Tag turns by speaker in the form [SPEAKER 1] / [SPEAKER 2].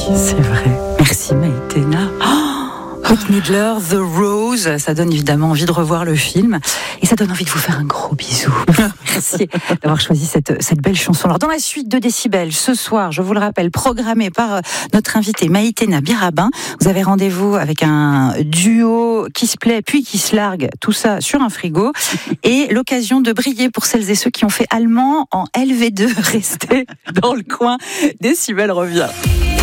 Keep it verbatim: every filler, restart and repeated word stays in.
[SPEAKER 1] c'est vrai. Merci Maïtena. Bette Midler, The Rose, ça donne évidemment envie de revoir le film et ça donne envie de vous faire un gros bisou. Merci d'avoir choisi cette, cette belle chanson. Alors dans la suite de Décibel, ce soir, je vous le rappelle, programmé par notre invitée Maïtena Birabin, vous avez rendez-vous avec un duo qui se plaît puis qui se largue, tout ça sur un frigo et l'occasion de briller pour celles et ceux qui ont fait allemand en L V deux. Restez dans le coin, Décibel revient.